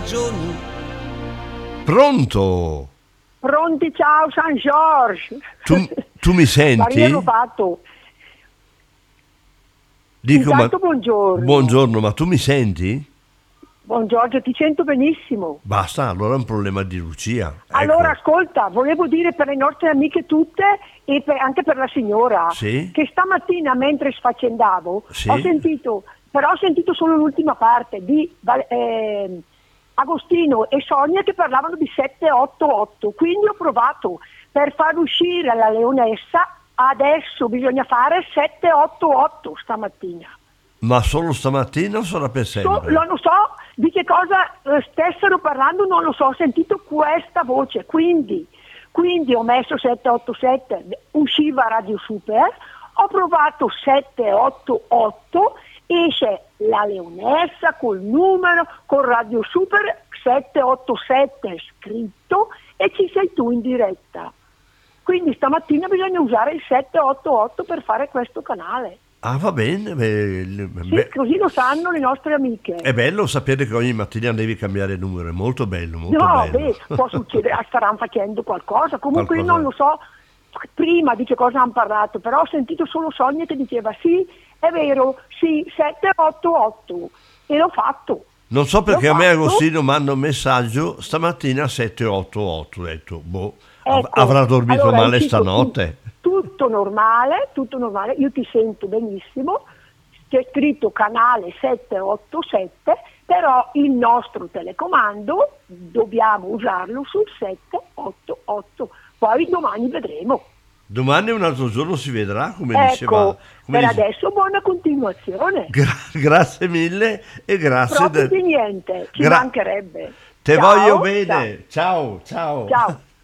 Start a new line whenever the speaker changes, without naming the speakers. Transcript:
ragioni.
Pronto?
Pronti, ciao San Giorgio.
Tu mi senti?
Maria Rovato.
Dico,
Intanto buongiorno.
Buongiorno, ma tu mi senti?
Buongiorno, ti sento benissimo.
Basta, allora è un problema di Lucia.
Allora,
Ecco.
ascolta, volevo dire per le nostre amiche tutte e anche per la signora,
Sì?
che stamattina mentre sfaccendavo
Sì?
ho sentito solo l'ultima parte di Agostino e Sonia che parlavano di 788, quindi ho provato per far uscire la leonessa, adesso bisogna fare 788 stamattina.
Ma solo stamattina o sarà per sempre?
Non so di che cosa stessero parlando, non lo so, ho sentito questa voce, quindi ho messo 787, usciva Radio Super, ho provato 788, esce la leonessa col numero, con Radio Super 787 scritto e ci sei tu in diretta. Quindi stamattina bisogna usare il 788 per fare questo canale.
Ah, va bene.
Sì, così lo sanno le nostre amiche.
È bello sapere che ogni mattina devi cambiare numero, è molto bello, molto
No,
bello.
può succedere, staranno facendo qualcosa. Comunque
Qualcosa.
io non lo so prima di che cosa hanno parlato, però ho sentito solo Sonia che diceva sì, è vero, sì, 788 e l'ho fatto.
Non so perché
L'ho
a me
fatto.
Agostino manda un messaggio stamattina 788, ho detto,
Ecco,
avrà dormito
allora,
male
dico,
stanotte.
Tutto normale, io ti sento benissimo, c'è scritto canale 787, però il nostro telecomando dobbiamo usarlo sul 788, poi domani vedremo.
Domani un altro giorno si vedrà, come
Ecco,
diceva.
adesso buona continuazione.
Grazie mille e grazie.
Proprio di niente, ci mancherebbe.
Te
Ciao,
voglio bene. Ciao, ciao.
Ciao.